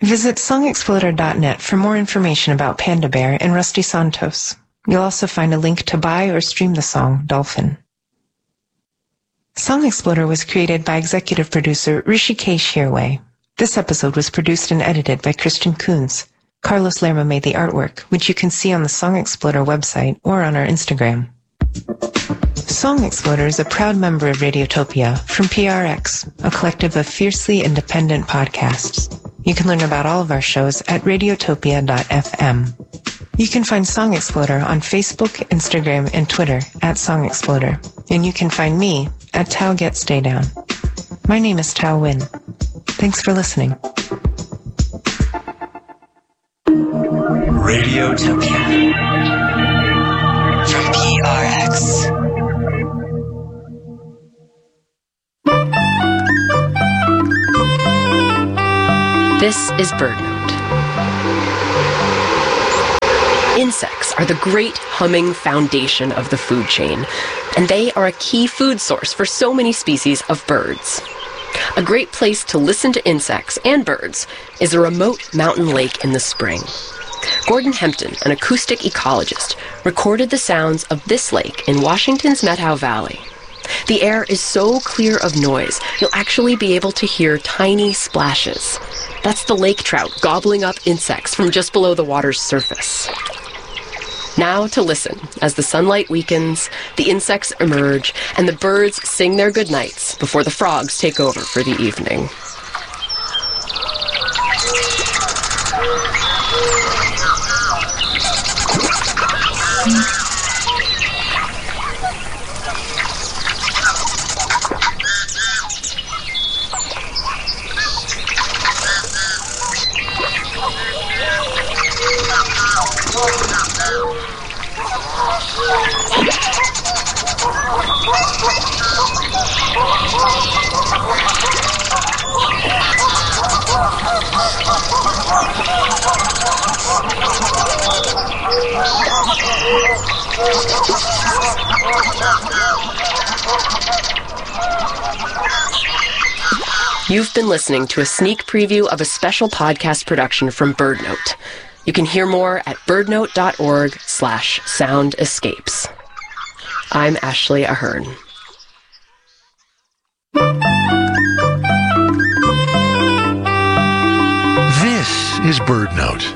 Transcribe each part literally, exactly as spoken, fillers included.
Visit song exploder dot net for more information about Panda Bear and Rusty Santos. You'll also find a link to buy or stream the song, Dolphin. Song Exploder was created by executive producer Rishikesh Hirway. This episode was produced and edited by Christian Coons. Carlos Lerma made the artwork, which you can see on the Song Exploder website or on our Instagram. Song Exploder is a proud member of Radiotopia from P R X, a collective of fiercely independent podcasts. You can learn about all of our shows at radiotopia dot f m. You can find Song Exploder on Facebook, Instagram, and Twitter at Song Exploder. And you can find me at Tao Get Stay Down. My name is Tao Win. Thanks for listening. Radiotopia from P R X. This is BirdNote. Insects are the great humming foundation of the food chain, and they are a key food source for so many species of birds. A great place to listen to insects and birds is a remote mountain lake in the spring. Gordon Hempton, an acoustic ecologist, recorded the sounds of this lake in Washington's Methow Valley. The air is so clear of noise, you'll actually be able to hear tiny splashes. That's the lake trout gobbling up insects from just below the water's surface. Now to listen as the sunlight weakens, the insects emerge, and the birds sing their goodnights before the frogs take over for the evening. You've been listening to a sneak preview of a special podcast production from BirdNote. You can hear more at birdnote dot org slash sound escapes. I'm Ashley Ahern. This is BirdNote.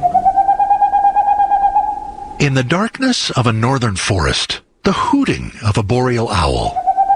In the darkness of a northern forest, the hooting of a boreal owl.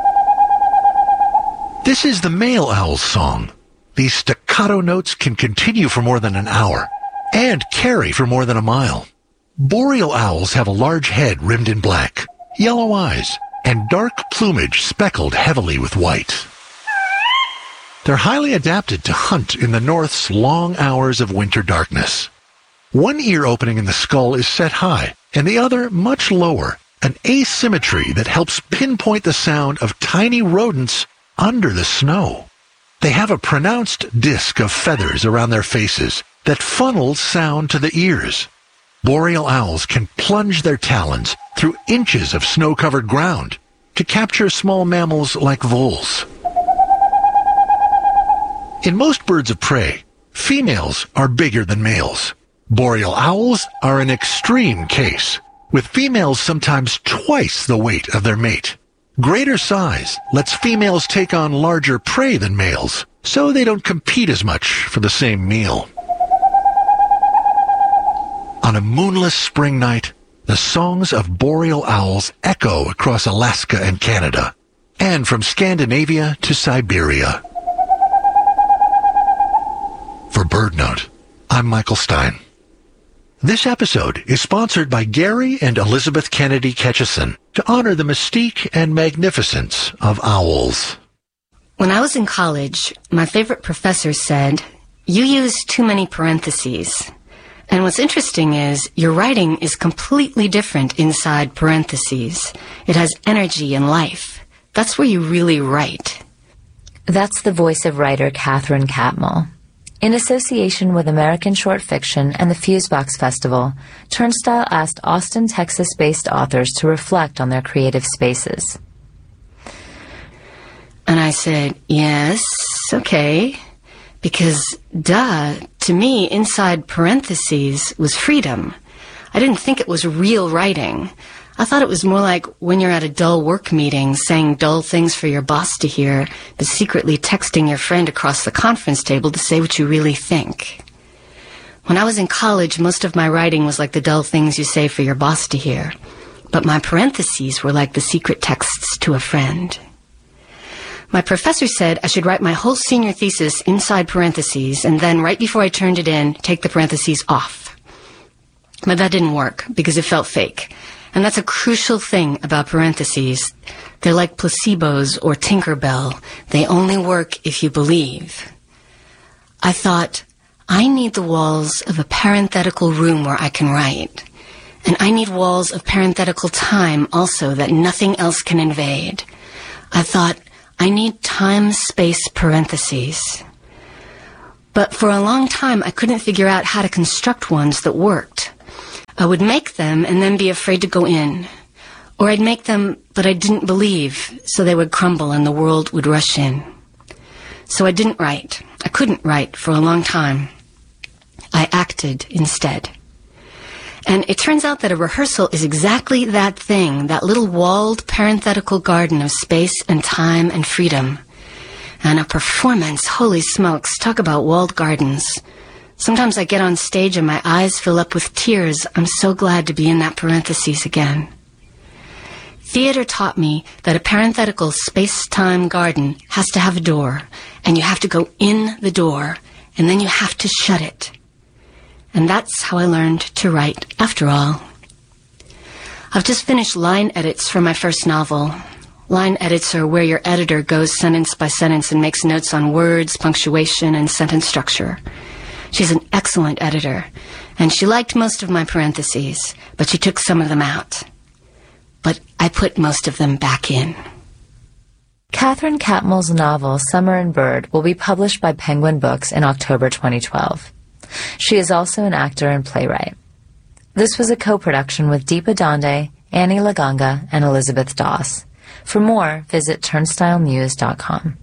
This is the male owl's song. These staccato notes can continue for more than an hour and carry for more than a mile. Boreal owls have a large head rimmed in black, yellow eyes, and dark plumage speckled heavily with white. They're highly adapted to hunt in the north's long hours of winter darkness. One ear opening in the skull is set high, and the other much lower, an asymmetry that helps pinpoint the sound of tiny rodents under the snow. They have a pronounced disc of feathers around their faces that funnels sound to the ears. Boreal owls can plunge their talons through inches of snow-covered ground to capture small mammals like voles. In most birds of prey, females are bigger than males. Boreal owls are an extreme case, with females sometimes twice the weight of their mate. Greater size lets females take on larger prey than males, so they don't compete as much for the same meal. On a moonless spring night, the songs of boreal owls echo across Alaska and Canada, and from Scandinavia to Siberia. For BirdNote, I'm Michael Stein. This episode is sponsored by Gary and Elizabeth Kennedy Ketchison to honor the mystique and magnificence of owls. When I was in college, my favorite professor said, "You use too many parentheses." And what's interesting is your writing is completely different inside parentheses. It has energy and life. That's where you really write. That's the voice of writer Catherine Catmull. In association with American Short Fiction and the Fusebox Festival, Turnstile asked Austin, Texas-based authors to reflect on their creative spaces. And I said, yes, okay, because duh, to me, inside parentheses was freedom. I didn't think it was real writing. I thought it was more like when you're at a dull work meeting saying dull things for your boss to hear, but secretly texting your friend across the conference table to say what you really think. When I was in college, most of my writing was like the dull things you say for your boss to hear. But my parentheses were like the secret texts to a friend. My professor said I should write my whole senior thesis inside parentheses, and then right before I turned it in, take the parentheses off. But that didn't work because it felt fake. And that's a crucial thing about parentheses. They're like placebos or Tinkerbell. They only work if you believe. I thought, I need the walls of a parenthetical room where I can write. And I need walls of parenthetical time also that nothing else can invade. I thought, I need time-space parentheses. But for a long time, I couldn't figure out how to construct ones that worked. I would make them and then be afraid to go in. Or I'd make them, but I didn't believe, so they would crumble and the world would rush in. So I didn't write. I couldn't write for a long time. I acted instead. And it turns out that a rehearsal is exactly that thing, that little walled parenthetical garden of space and time and freedom. And a performance, holy smokes, talk about walled gardens. Sometimes I get on stage and my eyes fill up with tears. I'm so glad to be in that parentheses again. Theater taught me that a parenthetical space-time garden has to have a door, and you have to go in the door, and then you have to shut it. And that's how I learned to write, after all. I've just finished line edits for my first novel. Line edits are where your editor goes sentence by sentence and makes notes on words, punctuation, and sentence structure. She's an excellent editor, and she liked most of my parentheses, but she took some of them out. But I put most of them back in. Catherine Catmull's novel Summer and Bird will be published by Penguin Books in October twenty twelve. She is also an actor and playwright. This was a co-production with Deepa Dande, Annie Laganga, and Elizabeth Doss. For more, visit turnstile muse dot com.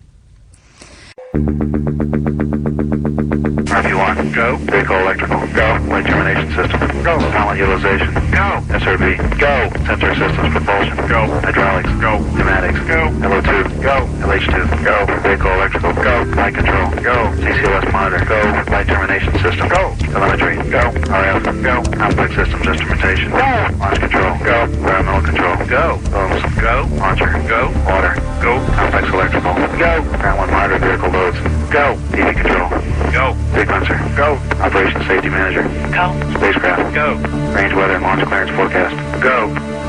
R P one, go. Vehicle electrical, go. Light termination system, go. Talent utilization, go. S R B, go. Sensor systems propulsion, go. Hydraulics, go. Pneumatics, go. L O two, go. L H two, go. Vehicle electrical, go. Flight control, go. C C L S monitor, go. Light termination system, go. Telemetry, go. R F, go. Complex systems instrumentation, go. Launch control, go. Environmental control, go. Booms, go. Launcher, go. Water, go. Complex electrical, go. Ground one monitor vehicle loads, go. T V control, go. Sequencer, go. Operations safety manager, go. Spacecraft, go. Range weather and launch clearance forecast, go.